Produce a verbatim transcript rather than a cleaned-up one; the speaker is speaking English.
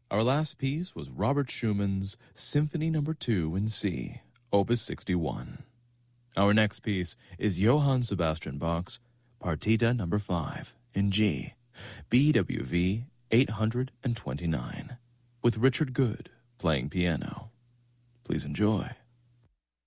Our last piece was Robert Schumann's Symphony Number two in C, Opus sixty-one. Our next piece is Johann Sebastian Bach's Partita Number five in G, B W V eight hundred twenty-nine, with Richard Good playing piano. Please enjoy.